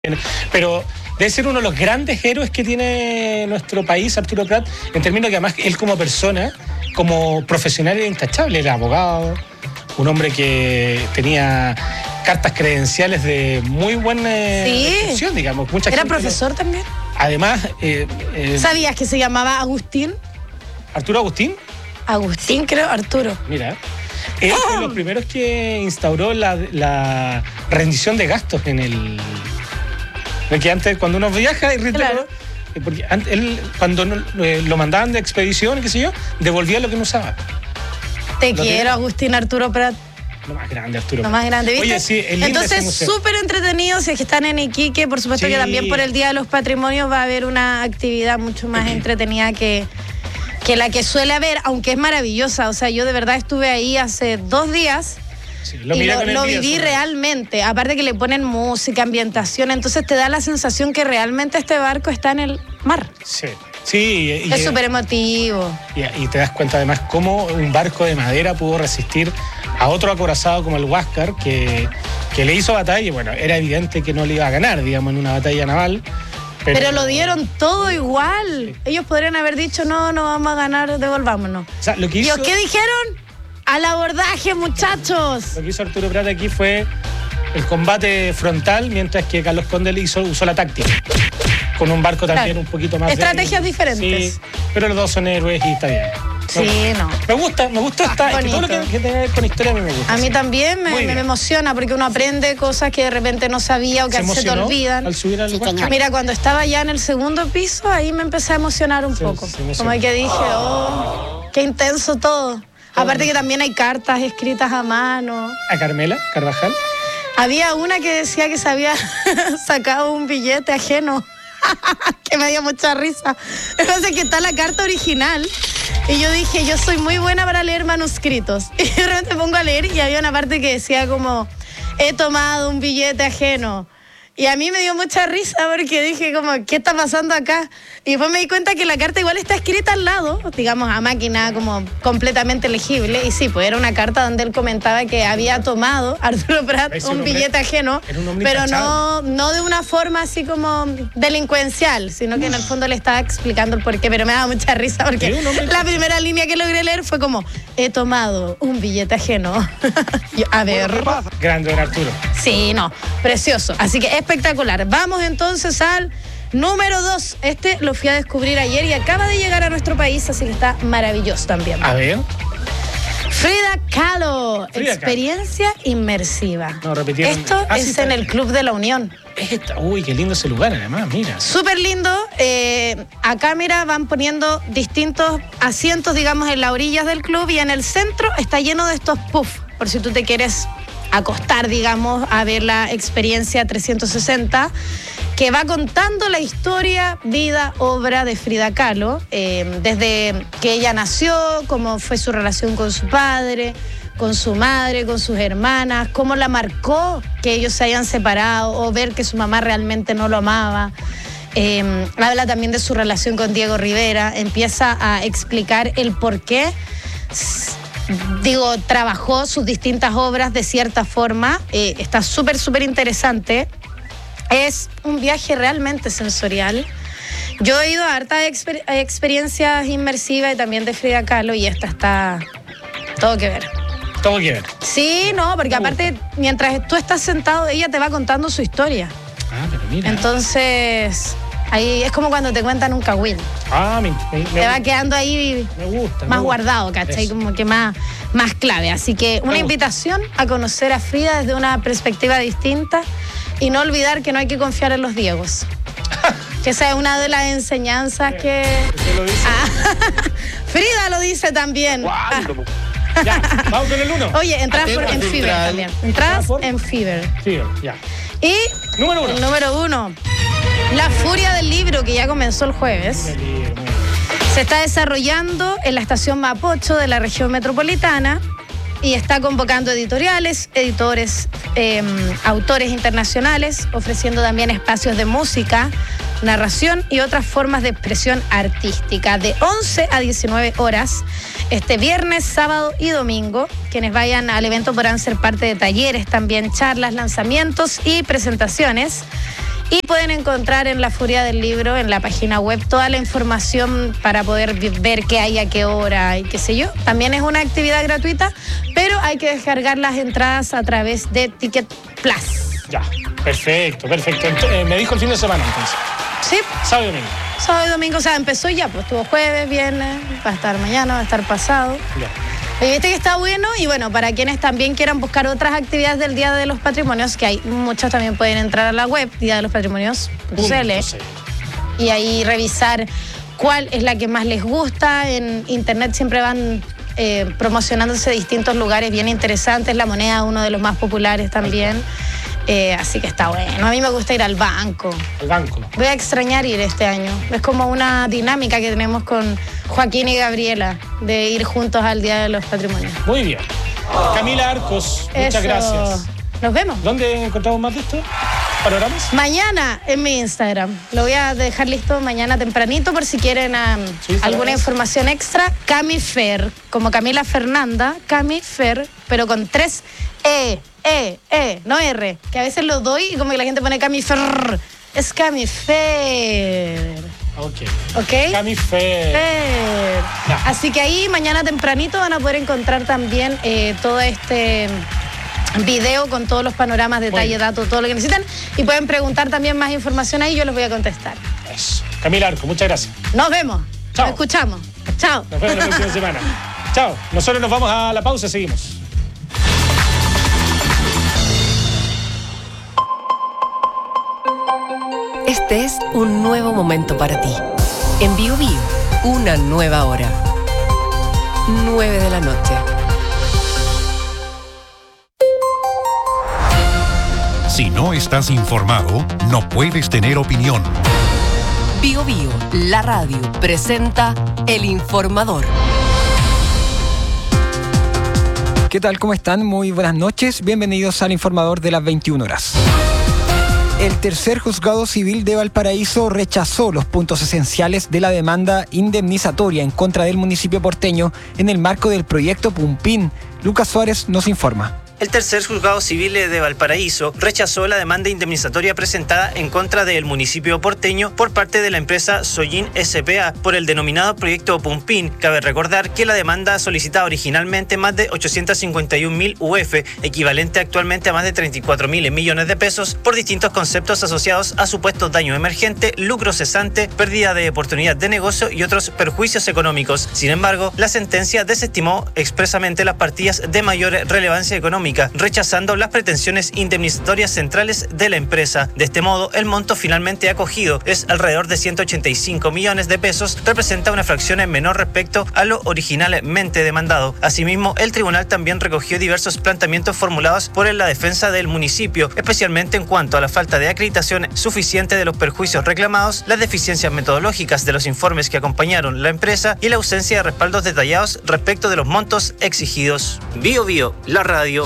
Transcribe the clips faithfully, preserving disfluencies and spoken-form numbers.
Pero debe ser uno de los grandes héroes que tiene nuestro país, Arturo Prat, en términos que además él como persona, como profesional era intachable, era abogado, un hombre que tenía cartas credenciales de muy buena sí. excepción, digamos. Mucha ¿Era gente profesor lo... también? Además... Eh, eh... ¿Sabías que se llamaba Agustín? ¿Arturo Agustín? Agustín, creo, Arturo. Mira, él fue de los primeros que instauró la, la rendición de gastos en el... Porque antes, cuando uno viaja, claro. porque antes, él, cuando no, eh, lo mandaban de expedición, qué sé yo, devolvía lo que no usaba. Te lo quiero, que... Agustín Arturo Prat. Lo más grande, Arturo. Lo más grande, ¿viste? Oye, sí, es lindo. Entonces, súper entretenido. Si es que están en Iquique, por supuesto sí. que también por el Día de los Patrimonios va a haber una actividad mucho más entretenida que, que la que suele haber, aunque es maravillosa. O sea, yo de verdad estuve ahí hace dos días. Sí, lo y lo, lo viví día, realmente, aparte que le ponen música, ambientación, entonces te da la sensación que realmente este barco está en el mar. Sí, sí. Y, es súper emotivo. Y, y te das cuenta además cómo un barco de madera pudo resistir a otro acorazado como el Huáscar, que, que le hizo batalla, y bueno, era evidente que no le iba a ganar, digamos, en una batalla naval. Pero, pero lo dieron todo igual. Sí. Ellos podrían haber dicho, no, no vamos a ganar, devolvámonos. O sea, lo que hizo... ¿Y qué dijeron? ¡Al abordaje, muchachos! Lo que hizo Arturo Prat aquí fue el combate frontal, mientras que Carlos Conde hizo, usó la táctica. Con un barco también claro. un poquito más... Estrategias de... diferentes. Sí, pero los dos son héroes y está bien. Sí, no. Me gusta, me gusta esta... Es que todo lo que, que tenga que ver con historia a mí me gusta. A mí sí. también me, me emociona porque uno aprende cosas que de repente no sabía o que se, se te olvidan. Al subir al sí, Mira, cuando estaba ya en el segundo piso, ahí me empecé a emocionar un se, poco. Se Como que dije, oh, qué intenso todo. Aparte que también hay cartas escritas a mano. ¿A Carmela Carvajal? Había una que decía que se había sacado un billete ajeno, que me dio mucha risa. Entonces que está la carta original. Y yo dije, yo soy muy buena para leer manuscritos. Y de repente pongo a leer y había una parte que decía como, he tomado un billete ajeno. Y a mí me dio mucha risa porque dije como, ¿qué está pasando acá? Y después me di cuenta que la carta igual está escrita al lado, digamos a máquina como completamente legible. Y sí, pues era una carta donde él comentaba que había tomado Arturo Prat un, un hombre, billete ajeno, pero no, no de una forma así como delincuencial, sino que en el fondo le estaba explicando el porqué. Pero me daba mucha risa porque la primera línea que logré leer fue como, he tomado un billete ajeno. Yo, a ver. Grande, don Arturo. Sí, no, precioso. Así que espectacular. Vamos entonces al número dos. Este lo fui a descubrir ayer y acaba de llegar a nuestro país, así que está maravilloso también. A ver. Frida Kahlo, Frida experiencia Kahlo. Inmersiva. No, repitieron. Esto ah, es sí, en el Club de la Unión. Esta, uy, qué lindo ese lugar además, mira. Súper lindo. Eh, acá, mira, van poniendo distintos asientos, digamos, en las orillas del club y en el centro está lleno de estos puffs, por si tú te quieres acostar, digamos, a ver la experiencia trescientos sesenta, que va contando la historia, vida, obra de Frida Kahlo, eh, desde que ella nació, cómo fue su relación con su padre, con su madre, con sus hermanas, cómo la marcó que ellos se hayan separado o ver que su mamá realmente no lo amaba. Eh, habla también de su relación con Diego Rivera, empieza a explicar el por qué digo, trabajó sus distintas obras de cierta forma. Eh, está súper, súper interesante. Es un viaje realmente sensorial. Yo he ido a hartas exper- experiencias inmersivas y también de Frida Kahlo y esta está todo que ver. Todo que ver. Sí, no, porque aparte, mientras tú estás sentado, ella te va contando su historia. Ah, pero mira. Entonces... ahí es como cuando te cuentan un cagüín. Ah, me, me, Te va quedando ahí me gusta, más me guardado, gusta. ¿cachai? Eso. Como que más, más clave. Así que una invitación a conocer a Frida desde una perspectiva distinta y no olvidar que no hay que confiar en los Diegos. Que esa es una de las enseñanzas que... ¿Qué lo dice? Ah, Frida lo dice también. Ah. Ya, vamos con el uno. Oye, entras por, en Fever también. Entras en Fever. Fever, ya. Y número uno. el número uno. La Furia del Libro, que ya comenzó el jueves, se está desarrollando en la estación Mapocho de la región metropolitana y está convocando editoriales, editores, eh, autores internacionales, ofreciendo también espacios de música, narración y otras formas de expresión artística de once a diecinueve horas este viernes, sábado y domingo. Quienes vayan al evento podrán ser parte de talleres, también charlas, lanzamientos y presentaciones. Y pueden encontrar en La Furia del Libro, en la página web, toda la información para poder ver qué hay a qué hora y qué sé yo. También es una actividad gratuita, pero hay que descargar las entradas a través de Ticket Plus. Ya, perfecto, perfecto. Entonces, me dijo el fin de semana entonces. Sí. Sábado y domingo. Sábado y domingo, o sea, empezó ya, pues estuvo jueves, viernes, va a estar mañana, va a estar pasado. Ya. Y viste que está bueno, y bueno, para quienes también quieran buscar otras actividades del Día de los Patrimonios, que hay muchas, también pueden entrar a la web, día de los patrimonios punto c l, y ahí revisar cuál es la que más les gusta. En internet siempre van eh, promocionándose distintos lugares bien interesantes, La Moneda, uno de los más populares también. Eh, así que está bueno. A mí me gusta ir al banco. Al banco. Voy a extrañar ir este año. Es como una dinámica que tenemos con Joaquín y Gabriela, de ir juntos al Día de los Patrimonios. Muy bien. Camila Arcos, muchas Eso. gracias. Nos vemos. ¿Dónde encontramos más de esto? ¿Panoramas? Mañana en mi Instagram. Lo voy a dejar listo mañana tempranito por si quieren um, Sí, alguna sabes. información extra. Camifer, como Camila Fernanda, Camifer, pero con tres E, E, E, no R. Que a veces lo doy y como que la gente pone Camifer. Es Camifer. Ok. ¿Ok? Camifer. Fer. Ya. Así que ahí mañana tempranito van a poder encontrar también eh, todo este video con todos los panoramas, detalle, Bueno. datos, todo lo que necesitan. Y pueden preguntar también más información ahí, yo les voy a contestar. Eso. Camila Arcos, muchas gracias. Nos vemos. Chao. Nos escuchamos. Chao. Nos vemos la próxima semana. Chao. Nosotros nos vamos a la pausa, seguimos. Este es un nuevo momento para ti. En Bio Bio, una nueva hora. nueve de la noche. Si no estás informado, no puedes tener opinión. Bio Bio, la radio, presenta El Informador. ¿Qué tal? ¿Cómo están? Muy buenas noches. Bienvenidos al Informador de las veintiuna horas. El tercer juzgado civil de Valparaíso rechazó los puntos esenciales de la demanda indemnizatoria en contra del municipio porteño en el marco del proyecto Pumpín. Lucas Suárez nos informa. El tercer juzgado civil de Valparaíso rechazó la demanda indemnizatoria presentada en contra del municipio porteño por parte de la empresa Sollin S P A por el denominado proyecto Pumpín. Cabe recordar que la demanda solicitaba originalmente más de ochocientos cincuenta y un mil U F, equivalente actualmente a más de treinta y cuatro mil millones de pesos, por distintos conceptos asociados a supuestos daño emergente, lucro cesante, pérdida de oportunidad de negocio y otros perjuicios económicos. Sin embargo, la sentencia desestimó expresamente las partidas de mayor relevancia económica, rechazando las pretensiones indemnizatorias centrales de la empresa. De este modo, el monto finalmente acogido es alrededor de ciento ochenta y cinco millones de pesos, representa una fracción en menor respecto a lo originalmente demandado. Asimismo, el tribunal también recogió diversos planteamientos formulados por la defensa del municipio, especialmente en cuanto a la falta de acreditación suficiente de los perjuicios reclamados, las deficiencias metodológicas de los informes que acompañaron la empresa y la ausencia de respaldos detallados respecto de los montos exigidos. Bio Bio, la radio.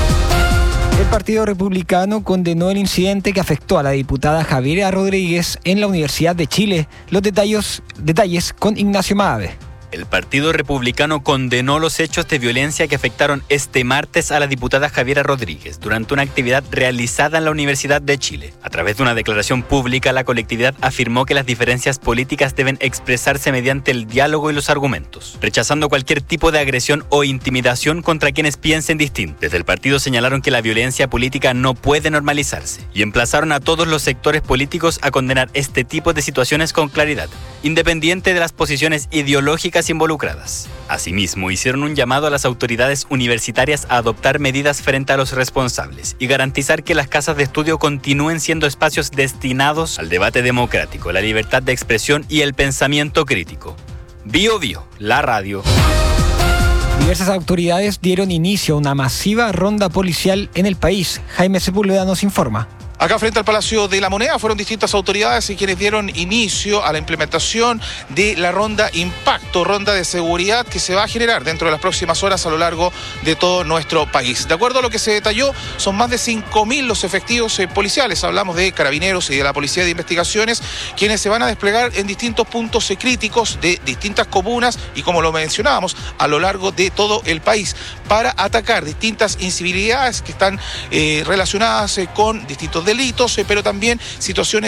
El Partido Republicano condenó el incidente que afectó a la diputada Javiera Rodríguez en la Universidad de Chile. Los detalles, detalles con Ignacio Maave. El Partido Republicano condenó los hechos de violencia que afectaron este martes a la diputada Javiera Rodríguez durante una actividad realizada en la Universidad de Chile. A través de una declaración pública, la colectividad afirmó que las diferencias políticas deben expresarse mediante el diálogo y los argumentos, rechazando cualquier tipo de agresión o intimidación contra quienes piensen distinto. Desde el partido señalaron que la violencia política no puede normalizarse y emplazaron a todos los sectores políticos a condenar este tipo de situaciones con claridad, independiente de las posiciones ideológicas involucradas. Asimismo, hicieron un llamado a las autoridades universitarias a adoptar medidas frente a los responsables y garantizar que las casas de estudio continúen siendo espacios destinados al debate democrático, la libertad de expresión y el pensamiento crítico. Bio Bio, la radio. Diversas autoridades dieron inicio a una masiva ronda policial en el país. Jaime Sepúlveda nos informa. Acá frente al Palacio de la Moneda fueron distintas autoridades y quienes dieron inicio a la implementación de la ronda Impacto, ronda de seguridad que se va a generar dentro de las próximas horas a lo largo de todo nuestro país. De acuerdo a lo que se detalló, son más de cinco mil los efectivos eh, policiales, hablamos de carabineros y de la Policía de Investigaciones, quienes se van a desplegar en distintos puntos eh, críticos de distintas comunas y, como lo mencionábamos, a lo largo de todo el país para atacar distintas incivilidades que están eh, relacionadas eh, con distintos delitos, eh, pero también situaciones